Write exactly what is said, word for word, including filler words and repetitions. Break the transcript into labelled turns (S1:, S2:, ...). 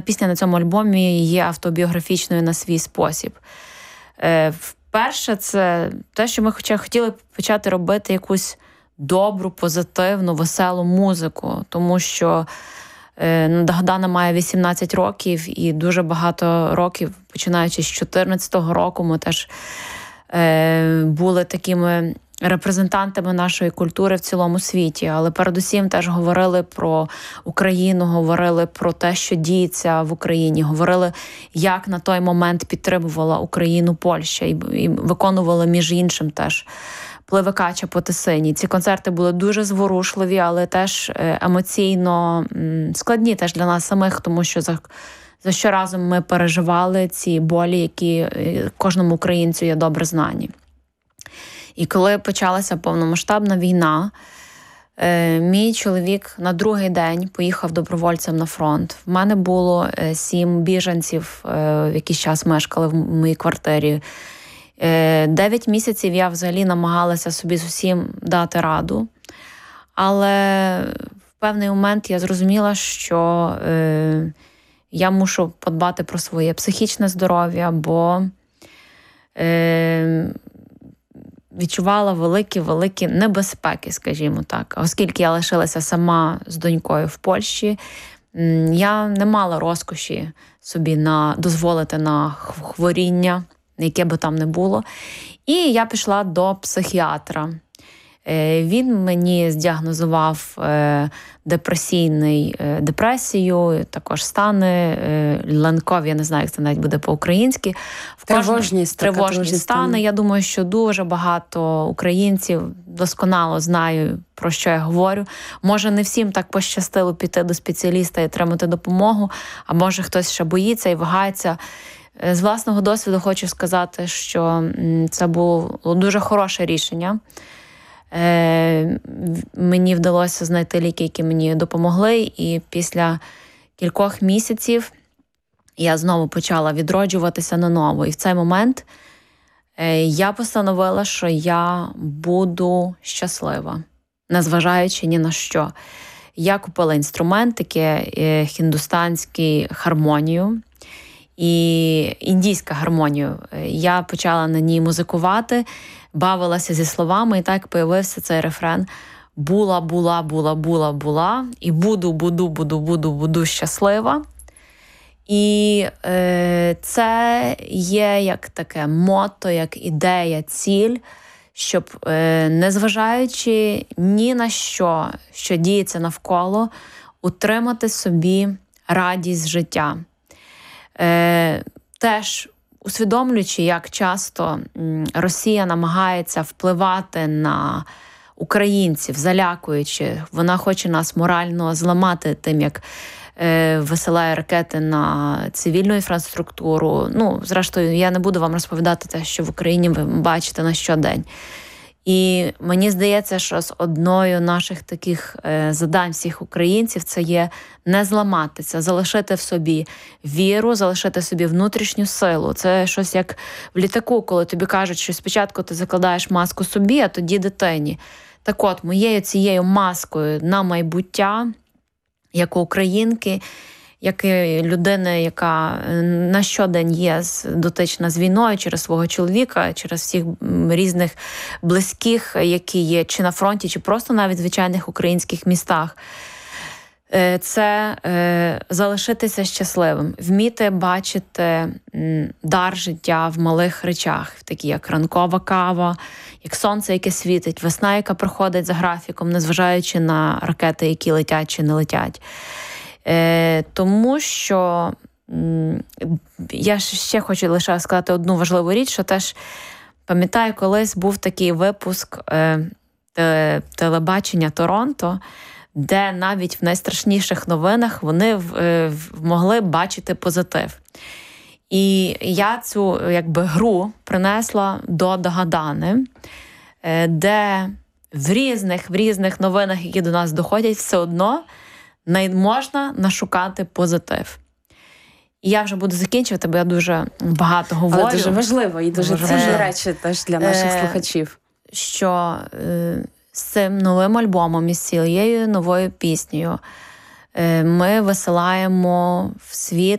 S1: пісня на цьому альбомі є автобіографічною на свій спосіб. Вперше, це те, що ми хоча хотіли почати робити якусь добру, позитивну, веселу музику, тому що Дагадана має вісімнадцять років, і дуже багато років, починаючи з чотирнадцятого року, ми теж е, були такими репрезентантами нашої культури в цілому світі. Але передусім теж говорили про Україну, говорили про те, що діється в Україні, говорили, як на той момент підтримувала Україну Польща, і, і виконували, між іншим, теж Пливикача по Тисині. Ці концерти були дуже зворушливі, але теж емоційно складні теж для нас самих, тому що за, за щоразом ми переживали ці болі, які кожному українцю є добре знані. І коли почалася повномасштабна війна, мій чоловік на другий день поїхав добровольцем на фронт. В мене було сім біженців, в якийсь час мешкали в моїй квартирі. Дев'ять місяців я взагалі намагалася собі з усім дати раду, але в певний момент я зрозуміла, що е, я мушу подбати про своє психічне здоров'я, бо е, відчувала великі-великі небезпеки, скажімо так. Оскільки я лишилася сама з донькою в Польщі, я не мала розкоші собі на, дозволити на хворіння, яке би там не було. І я пішла до психіатра. Він мені здіагнозував депресійний, депресію, також стани, ланкові, я не знаю, як це навіть буде по-українськи.
S2: Тривожні,
S1: тривожні стани. стани. Я думаю, що дуже багато українців досконало знають, про що я говорю. Може, не всім так пощастило піти до спеціаліста і отримати допомогу, а може хтось ще боїться і вагається. З власного досвіду хочу сказати, що це було дуже хороше рішення. Мені вдалося знайти ліки, які мені допомогли, і після кількох місяців я знову почала відроджуватися наново. І в цей момент я постановила, що я буду щаслива, незважаючи ні на що. Я купила інструментики, хіндустанську гармонію і індійську гармонію. Я почала на ній музикувати, бавилася зі словами, і так появився цей рефрен: була, була, була, була, була, і буду, буду, буду, буду, буду щаслива. І е, це є як таке мото, як ідея, ціль, щоб, е, незважаючи ні на що, що діється навколо, утримати собі радість життя. Е, теж усвідомлюючи, як часто Росія намагається впливати на українців, залякуючи, вона хоче нас морально зламати тим, як е, висилає ракети на цивільну інфраструктуру. Ну, зрештою, я не буду вам розповідати те, що в Україні ви бачите на щодень. І мені здається, що з одною наших таких е, задань всіх українців це є не зламатися, залишити в собі віру, залишити собі внутрішню силу. Це щось як в літаку, коли тобі кажуть, що спочатку ти закладаєш маску собі, а тоді дитині. Так от, моєю цією маскою на майбуття, як українки, як людини, яка на щодень є дотична з війною через свого чоловіка, через всіх різних близьких, які є чи на фронті, чи просто навіть в звичайних українських містах. Це е, залишитися щасливим, вміти бачити м, дар життя в малих речах, такі як ранкова кава, як сонце, яке світить, весна, яка проходить за графіком, незважаючи на ракети, які летять чи не летять. Е, тому що м, я ще хочу лише сказати одну важливу річ, що теж пам'ятаю, колись був такий випуск е, телебачення Торонто, де навіть в найстрашніших новинах вони е, могли бачити позитив. І я цю якби гру принесла до Дагадани, е, де в різних, в різних новинах, які до нас доходять, все одно не можна нашукати позитив. І я вже буду закінчувати, бо я дуже багато говорю.
S2: Але дуже важливо і дуже цінні речі теж для наших е, слухачів.
S1: Що е, з цим новим альбомом і з цією новою піснею е, ми висилаємо в світ